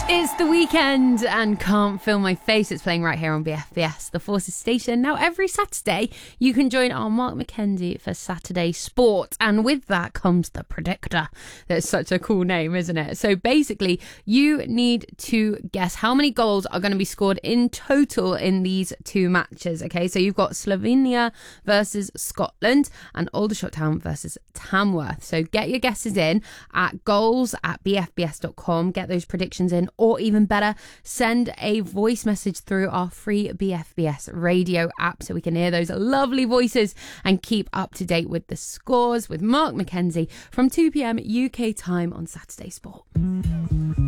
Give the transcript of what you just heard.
It's the weekend and Can't Feel My Face. It's playing right here on BFBS, the Forces station. Now, every Saturday, you can join our Mark McKenzie for Saturday Sport. And with that comes the Predictor. That's such a cool name, isn't it? So basically, you need to guess how many goals are going to be scored in total in these two matches. Okay, so you've got Slovenia versus Scotland and Aldershot Town versus Tamworth. So get your guesses in at goals@bfbs.com. Get those predictions in. Or even better, send a voice message through our free BFBS radio app so we can hear those lovely voices and keep up to date with the scores with Mark McKenzie from 2 p.m. UK time on Saturday Sport.